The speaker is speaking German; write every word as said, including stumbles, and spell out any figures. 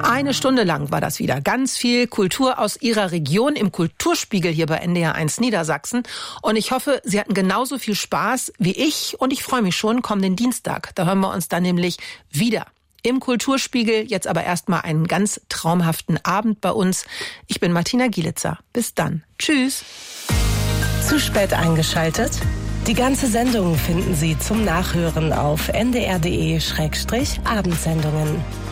Eine Stunde lang war das wieder. Ganz viel Kultur aus Ihrer Region im Kulturspiegel hier bei N D R eins Niedersachsen. Und ich hoffe, Sie hatten genauso viel Spaß wie ich. Und ich freue mich schon kommenden Dienstag. Da hören wir uns dann nämlich wieder im Kulturspiegel. Jetzt aber erstmal einen ganz traumhaften Abend bei uns. Ich bin Martina Gielitzer. Bis dann. Tschüss. Zu spät eingeschaltet? Die ganze Sendung finden Sie zum Nachhören auf n d r punkt d e slash abendsendungen.